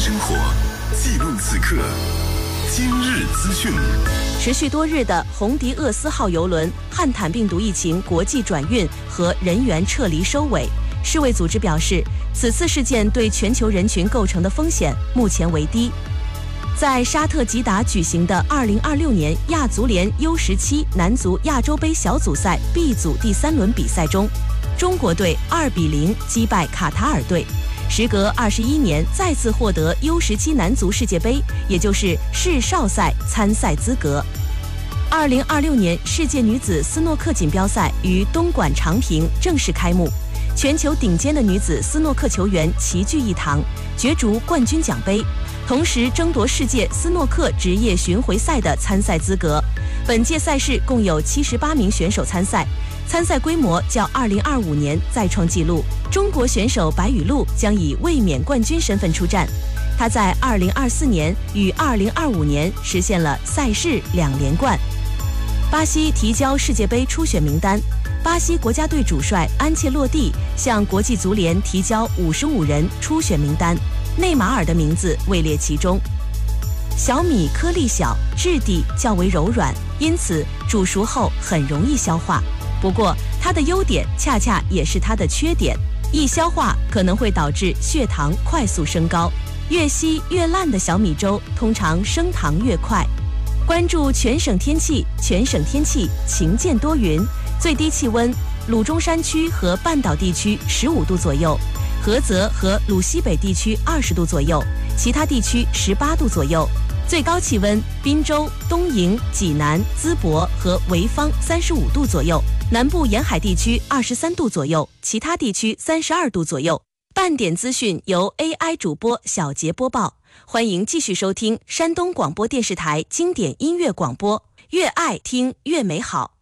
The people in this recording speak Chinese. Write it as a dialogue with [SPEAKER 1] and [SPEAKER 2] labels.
[SPEAKER 1] 生活，记录此刻。今日资讯。
[SPEAKER 2] 持续多日的红迪厄斯号邮轮汉坦病毒疫情国际转运和人员撤离收尾。世卫组织表示，此次事件对全球人群构成的风险目前为低。在沙特吉达举行的2026年亚足联 U17 男足亚洲杯小组赛 B 组第3轮比赛中，中国队2-0击败卡塔尔队，时隔21年再次获得 U17 男足世界杯，也就是世少赛参赛资格。2026年世界女子斯诺克锦标赛于东莞长平正式开幕，全球顶尖的女子斯诺克球员齐聚一堂，角逐冠军奖杯，同时争夺世界斯诺克职业巡回赛的参赛资格。本届赛事共有78名选手参赛，参赛规模较2025年再创纪录。中国选手白雨露将以卫冕冠军身份出战，她在2024年与2025年实现了赛事2连冠。巴西提交世界杯初选名单，巴西国家队主帅安切洛蒂向国际足联提交55人初选名单，内马尔的名字位列其中。小米颗粒小，质地较为柔软，因此煮熟后很容易消化。不过它的优点恰恰也是它的缺点，易消化可能会导致血糖快速升高，越稀越烂的小米粥通常升糖越快。关注全省天气，全省天气晴间多云，最低气温鲁中山区和半岛地区15度左右，菏泽和鲁西北地区20度左右，其他地区18度左右。最高气温滨州、东营、济南、淄博和潍坊35度左右，南部沿海地区23度左右，其他地区32度左右。半点资讯由 AI 主播小杰播报，欢迎继续收听山东广播电视台经典音乐广播，越爱听越美好。